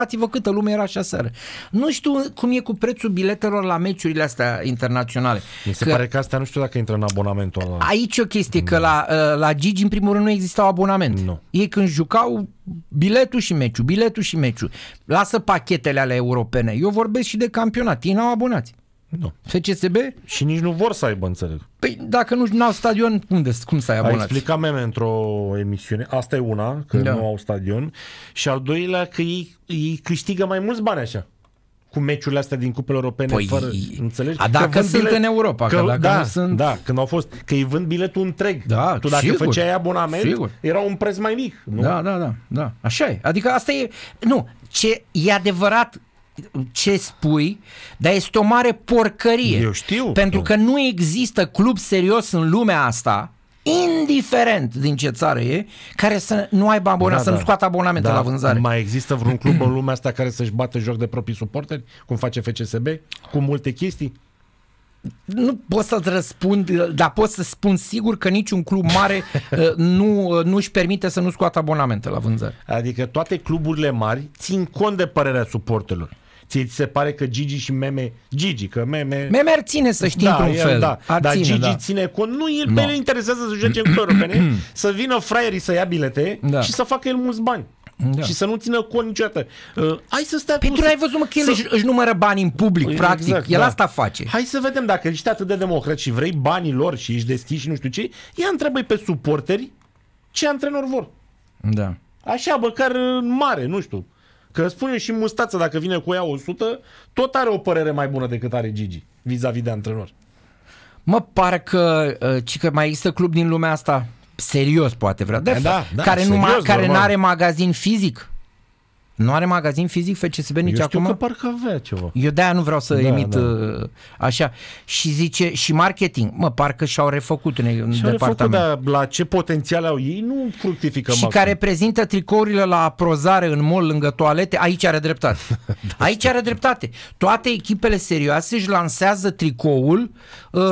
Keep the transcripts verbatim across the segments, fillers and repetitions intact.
Uitați-vă câtă lume era așa seară. Nu știu cum e cu prețul biletelor la meciurile astea internaționale. Mi se că pare că astea nu știu dacă intră în abonamentul ăla. aici e o chestie, că la, la Gigi în primul rând nu existau abonamente. Nu. Ei când jucau biletul și meciul, biletul și meciul. Lasă pachetele alea europene. Eu vorbesc și de campionat. Ei n-au abonați. Nu. F C S B? Și nici nu vor să aibă, înțeleg. Păi dacă nu au stadion, unde, cum să ai A abonați? explicat Meme într-o emisiune. Asta e una, că Da. nu au stadion. Și al doilea, că ei, ei câștigă mai mulți bani așa. Cu meciurile astea din cupele europene, Păi, fără, înțelegi? a, dacă vând sunt în Europa, că dacă da, nu sunt- Da, când au fost, că îi vând biletul întreg. Da, Tu dacă sigur, făceai abonament, sigur. era un preț mai mic. Nu? Da, da, da, da. Așa e. Adică asta e... Nu, ce e adevărat ce spui, dar este o mare porcărie. Eu știu. Pentru că nu există club serios în lumea asta, indiferent din ce țară e, care să nu aibă abonament, Da, să da. nu scoată abonamente Da, la vânzare. Mai există vreun club în lumea asta care să-și bată joc de proprii suporteri, cum face F C S B, cu multe chestii? Nu pot să-ți răspund, dar pot să spun sigur că niciun club mare uh, nu, uh, nu își permite să nu scoată abonamente la vânzare. Adică toate cluburile mari țin cont de părerea suporterilor. Ție ți se pare că Gigi și Meme, Gigi, că Meme... Meme ar ține să știi da, într-un el, fel. da. Ar Dar ține, Gigi da. ține cont. Nu, el, No. pe el interesează să joace în cluburi europene, să vină fraierii să ia bilete Da. și să facă el mulți bani. Da. Și să nu țină cont niciodată. Uh, hai să stai... Pentru ai văzut, mă, că el să- își, își numără banii în public, Exact, practic. El da. asta face. Hai să vedem, dacă ești atât de democrat și vrei banii lor și ești deschis și nu știu ce, ia întrebă pe suporteri ce antrenor vor. Da. Așa, măcar în mare, nu știu. Că spune și Mustață, dacă vine cu ea o sută, tot are o părere mai bună decât are Gigi, vis-a-vis de antrenor. Mă pare că, uh, ci că mai există club din lumea asta serios, poate vrea, de Da, da, care nu serios, mai, care normal. nu are magazin fizic. Nu are magazin fizic F C S B nici Eu știu acum? că parcă avea ceva. Eu de-aia nu vreau să Da, emit da. uh, așa. Și zice, și marketing, mă, parcă și-au refăcut în, în Și are făcut, departament. dar la ce potențial au ei, nu fructifică Și maxim. care prezintă tricourile la prozare în mall lângă toalete, aici are dreptate. Aici are dreptate. Toate echipele serioase își lansează tricoul uh,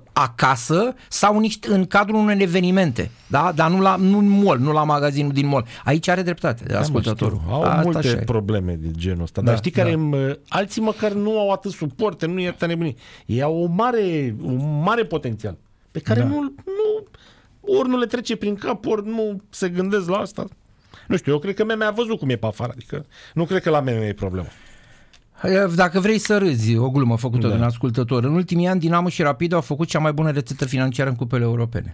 acasă sau niște, în cadrul unor evenimente. Da? Dar nu, la, nu în mall, nu la magazinul din mall. Aici are dreptate, Da, mă, ascultătorul. știu. Au Asta multe așa e. probleme de genul ăsta. Da, Dar știi da. care, mă, alții măcar nu au atât suporte, nu e atâta nebunii. Ei au o mare, un mare potențial pe care Da. nu, nu, ori nu le trece prin cap, ori nu se gândesc la asta. Nu știu, eu cred că Meme a văzut cum e pe afară. Adică nu cred că la Meme e problema. Dacă vrei să râzi, o glumă făcută Da. de un ascultător. În ultimii ani, Dinamo și Rapid au făcut cea mai bună rețetă financiară în cupele europene.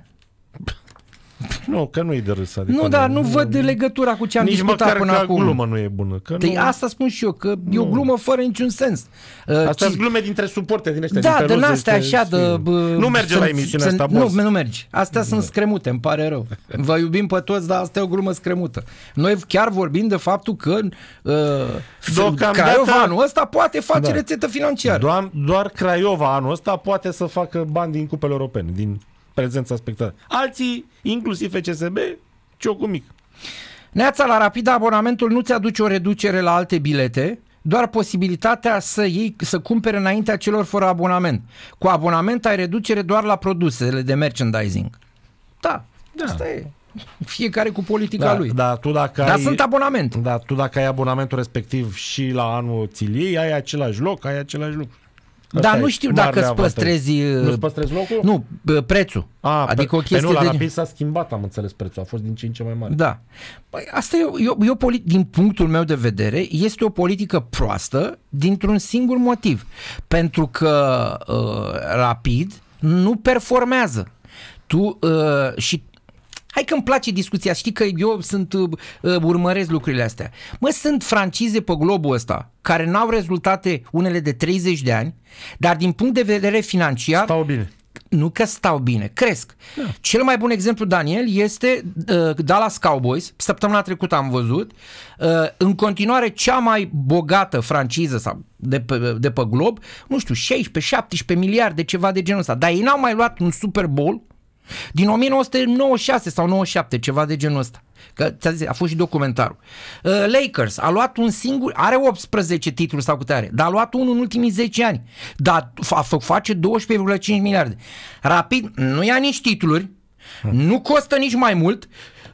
Nu, că nu e de râs. Adică Nu, dar nu văd legătura cu ce am nici discutat măcar până ca acum. glumă nu e bună. Că Păi nu... asta spun și eu, că e o glumă fără niciun sens. Asta Ci- sunt glume dintre suporte din ăștia. Da, din de peruze, astea este- așa de... bă, Nu merge sunt- la emisiunea sunt- asta, boss. Nu, nu mergi. Astea sunt scremute, îmi pare rău. Vă iubim pe toți, dar asta e o glumă scremută. Noi chiar vorbim de faptul că uh, Deocamdată- Craiova anul ăsta poate face Da. rețetă financiară. Doar, doar Craiova anul ăsta poate să facă bani din cupele europene, din prezența spectatorilor. Alții, inclusiv F C S B, ciocul mic. Neața, la Rapid abonamentul nu ți aduce o reducere la alte bilete, doar posibilitatea să iei, să cumpere înaintea celor fără abonament. Cu abonament ai reducere doar la produsele de merchandising. Da, Da. asta e. Fiecare cu politica Da, lui. dar tu dacă Dar ai, sunt abonamente. da, tu dacă ai abonamentul respectiv și la anul ți-l iei, ai același loc, ai același lucru. Asta Dar e nu știu marele dacă îți avantaj. păstrezi... Nu-ți păstrezi locul? Nu, bă, prețul. A, adică o pe, chestie pe nu, la de... Rapid s-a schimbat, am înțeles prețul, a fost din ce în ce mai mare. Da. Păi asta e, o, e, o, e o polit- din punctul meu de vedere, este o politică proastă dintr-un singur motiv. Pentru că uh, Rapid nu performează. Tu uh, și hai că îmi place discuția, știi că eu sunt uh, urmăresc lucrurile astea. Mă, sunt francize pe globul ăsta care n-au rezultate unele de treizeci de ani, dar din punct de vedere financiar Stau bine. nu că stau bine, cresc. Da. Cel mai bun exemplu, Daniel, este uh, Dallas Cowboys. Săptămâna trecută am văzut. Uh, în continuare, cea mai bogată franciză sau de pe, de pe glob, nu știu, șaisprezece șaptesprezece miliarde, ceva de genul ăsta. Dar ei n-au mai luat un Super Bowl din nouăsprezece nouăzeci și șase sau nouăzeci și șapte, ceva de genul ăsta. Că ți-a zis, a fost și documentarul. Uh, Lakers a luat un singur, are optsprezece titluri sau câte are, dar a luat unul în ultimii zece ani. Dar fa- face doisprezece virgulă cinci miliarde. Rapid, nu ia nici titluri, hmm. nu costă nici mai mult,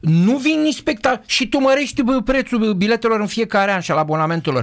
Nu vin nici spectatori și tu mărești bă, prețul biletelor în fiecare an și al abonamentelor.